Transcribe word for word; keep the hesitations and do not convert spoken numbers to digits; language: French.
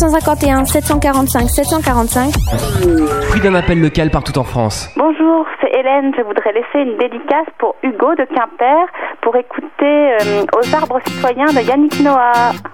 cent cinquante et un sept cent quarante-cinq sept cent quarante-cinq. Fruit d'un appel local partout en France. Bonjour, c'est Hélène. Je voudrais laisser une dédicace pour Hugo de Quimper pour écouter euh, Aux arbres citoyens de Yannick Noah.